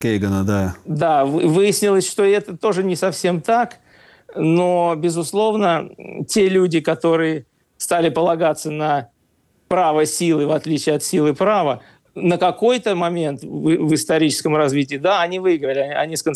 Кейгана, да. Да, выяснилось, что это тоже не совсем так, но, безусловно, те люди, которые стали полагаться на право силы, в отличие от силы права, на какой-то момент в историческом развитии, да, они выиграли, они